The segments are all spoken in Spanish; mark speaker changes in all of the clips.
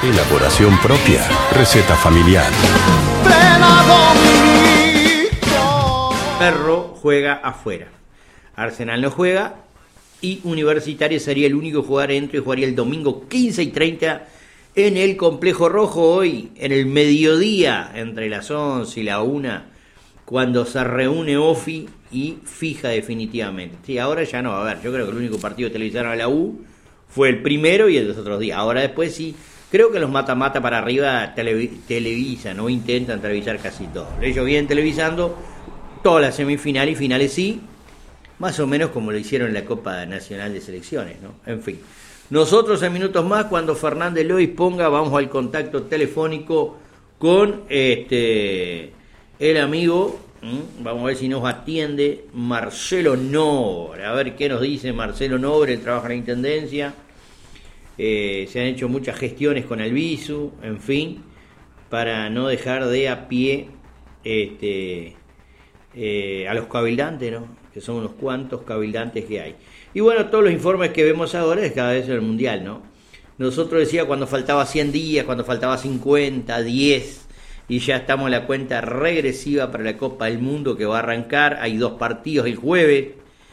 Speaker 1: Elaboración propia, receta familiar.
Speaker 2: Ferro juega afuera. Arsenal no juega y Universitario sería el único que jugar dentro y jugaría el domingo 15:30 en el Complejo Rojo, hoy en el mediodía, entre las 11 y la 1, cuando se reúne Ofi y fija definitivamente. Sí, ahora ya no va a haber. Yo creo que el único partido que televisaron a la U fue el primero y el de los otros días. Ahora después sí, creo que los mata-mata para arriba televisan o intentan televisar casi todo. Ellos vienen televisando todas las semifinales y finales, sí, más o menos como lo hicieron en la Copa Nacional de Selecciones, ¿no? En fin. Nosotros en minutos más, cuando Fernández lo disponga, vamos al contacto telefónico con el amigo, vamos a ver si nos atiende, Marcelo Nobre. A ver qué nos dice Marcelo Nobre, él trabaja en la Intendencia. Se han hecho muchas gestiones con Albizu, en fin, para no dejar de a pie a los cabildantes, ¿no? Que son unos cuantos cabildantes que hay. Y bueno, todos los informes que vemos ahora es cada vez el Mundial, ¿no? Nosotros decía cuando faltaba 100 días, cuando faltaba 50, 10, y ya estamos en la cuenta regresiva para la Copa del Mundo que va a arrancar. Hay 2 partidos el jueves,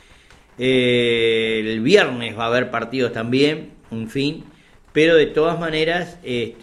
Speaker 2: el viernes va a haber partidos también, en fin, pero de todas maneras,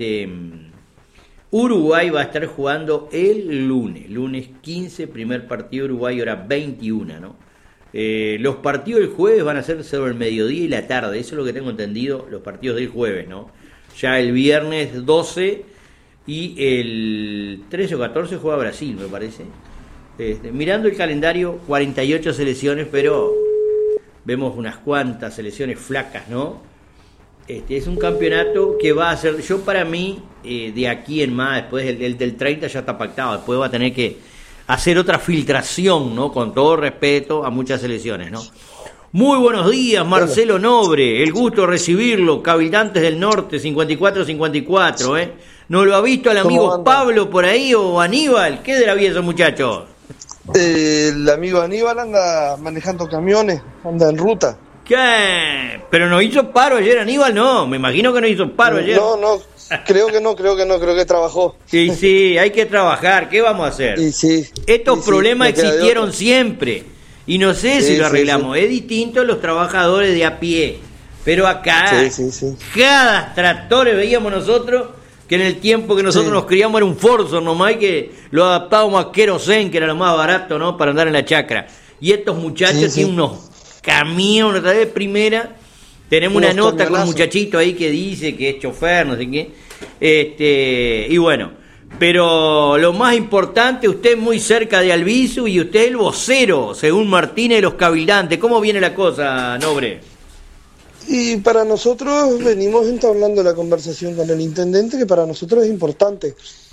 Speaker 2: Uruguay va a estar jugando el lunes 15, primer partido Uruguay, hora 21, ¿no? Los partidos del jueves van a ser sobre el mediodía y la tarde, eso es lo que tengo entendido, los partidos del jueves, ¿no? Ya el viernes 12 y el 13 o 14 juega Brasil, me parece. Mirando el calendario, 48 selecciones, pero vemos unas cuantas selecciones flacas, ¿no? Es un campeonato que va a ser, yo para mí, de aquí en más, después el del 30 ya está pactado, después va a tener que hacer otra filtración, ¿no? Con todo respeto a muchas selecciones, ¿no? Muy buenos días, Marcelo Nobre, el gusto de recibirlo, Cabildantes del Norte, 54-54, ¿eh? ¿No lo ha visto el amigo Pablo por ahí o Aníbal? ¿Qué de la vida esos muchachos?
Speaker 3: El amigo Aníbal anda manejando camiones, anda en ruta.
Speaker 2: ¿Qué? ¿Pero no hizo paro ayer Aníbal? No, me imagino que no hizo paro ayer.
Speaker 3: No, creo que trabajó.
Speaker 2: Sí, hay que trabajar, ¿qué vamos a hacer? Estos problemas existieron siempre, y no sé si lo arreglamos. Es distinto a los trabajadores de a pie, pero acá, cada tractor veíamos nosotros, que en el tiempo que nosotros nos criamos era un Forzo nomás, y que lo adaptábamos a querosén, que era lo más barato, ¿no? Para andar en la chacra. Y estos muchachos tienen unos camiones otra vez de primera. Tenemos una nota con un muchachito ahí que dice que es chofer, no sé qué. Y bueno, pero lo más importante, usted es muy cerca de Albizu y usted es el vocero, según Martínez, de los cabildantes. ¿Cómo viene la cosa, Nobre?
Speaker 3: Y para nosotros venimos entablando la conversación con el intendente, que para nosotros es importante,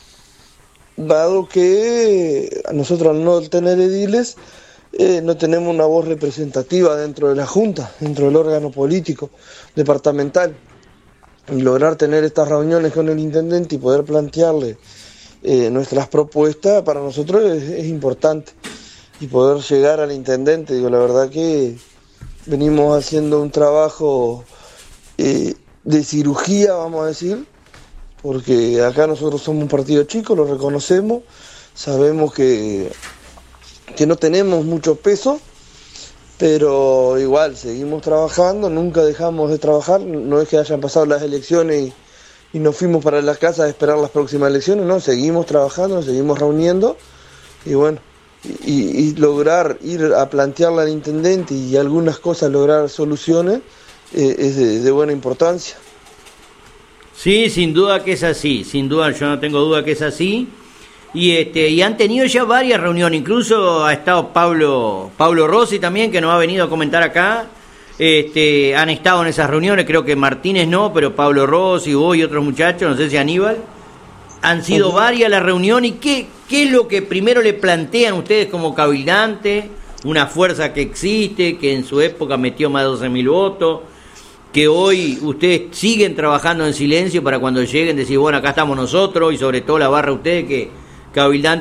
Speaker 3: dado que a nosotros al no tener ediles, no tenemos una voz representativa dentro de la Junta, dentro del órgano político departamental. Y lograr tener estas reuniones con el intendente y poder plantearle nuestras propuestas, para nosotros es importante. Y poder llegar al intendente, digo, la verdad que venimos haciendo un trabajo de cirugía, vamos a decir, porque acá nosotros somos un partido chico, lo reconocemos, sabemos que no tenemos mucho peso, pero igual seguimos trabajando, nunca dejamos de trabajar. No es que hayan pasado las elecciones y nos fuimos para las casas a esperar las próximas elecciones, no, seguimos trabajando, seguimos reuniendo, y bueno, y lograr ir a plantearle al intendente y algunas cosas lograr soluciones es de buena importancia.
Speaker 2: Sí, sin duda que es así, sin duda, yo no tengo duda que es así. Y han tenido ya varias reuniones, incluso ha estado Pablo Rossi también, que nos ha venido a comentar acá. Han estado en esas reuniones, creo que Martínez no, pero Pablo Rossi, vos y otros muchachos, no sé si Aníbal. Han sido varias las reuniones. ¿Y qué es lo que primero le plantean ustedes como cabildante? Una fuerza que existe, que en su época metió más de 12.000 votos, que hoy ustedes siguen trabajando en silencio para cuando lleguen decir, bueno, acá estamos nosotros, y sobre todo la barra ustedes que cabildante